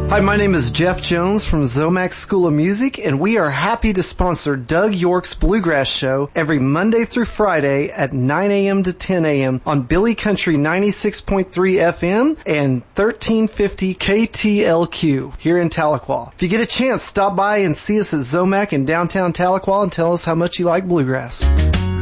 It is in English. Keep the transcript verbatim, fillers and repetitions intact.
Hi, my name is Jeff Jones from Zomax School of Music, and we are happy to sponsor Doug York's Bluegrass Show every Monday through Friday at nine a.m. to ten a.m. on Billy Country ninety-six point three F M and thirteen fifty K T L Q here in Tahlequah. If you get a chance, stop by and see us at Zomac in downtown Tahlequah and tell us how much you like bluegrass.